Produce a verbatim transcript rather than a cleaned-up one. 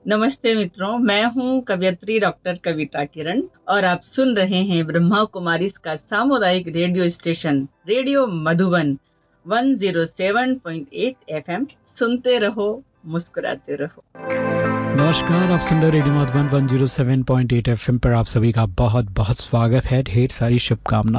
नमस्ते मित्रों, मैं हूं कवयित्री डॉक्टर कविता किरण और आप सुन रहे हैं ब्रह्मा कुमारी का सामुदायिक रेडियो स्टेशन रेडियो मधुबन एक सौ सात पॉइंट आठ एफएम। सुनते रहो, मुस्कुराते रहो। नमस्कार, आप सुन रहे रेडियो मधुबन एक सौ सात पॉइंट आठ एफएम पर। आप सभी का बहुत बहुत स्वागत है। ढेर सारी शुभकामनाएं